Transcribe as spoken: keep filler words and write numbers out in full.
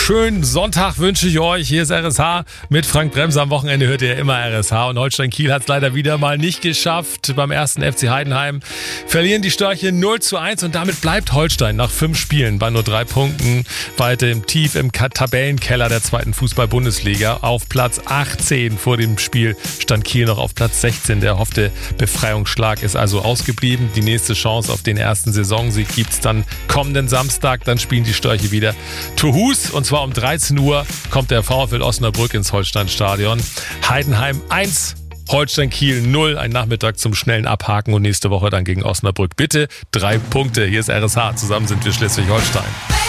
schönen Sonntag wünsche ich euch. Hier ist R S H mit Frank Bremser. Am Wochenende hört ihr ja immer R S H. Und Holstein Kiel hat es leider wieder mal nicht geschafft. Beim ersten F C Heidenheim verlieren die Störche null zu eins. Und damit bleibt Holstein nach fünf Spielen bei nur drei Punkten weiter im Tief im Tabellenkeller der zweiten Fußball-Bundesliga. Auf Platz achtzehn vor dem Spiel stand Kiel noch auf Platz sechzehn. Der erhoffte Befreiungsschlag ist also ausgeblieben. Die nächste Chance auf den ersten Saisonsieg gibt es dann kommenden Samstag. Dann spielen die Störche wieder Tuhus. Und zwar um dreizehn Uhr kommt der VfL Osnabrück ins Holsteinstadion. Heidenheim eins, Holstein Kiel null. Ein Nachmittag zum schnellen Abhaken und nächste Woche dann gegen Osnabrück. Bitte drei Punkte. Hier ist R S H. Zusammen sind wir Schleswig-Holstein.